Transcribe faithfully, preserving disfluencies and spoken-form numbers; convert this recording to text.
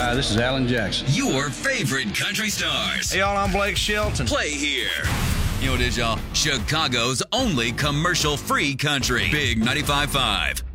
Hi, this is Alan Jackson. Your favorite country stars. Hey, y'all, I'm Blake Shelton. Play here. You know what it is, y'all? Chicago's only commercial-free country. Big ninety-five point five.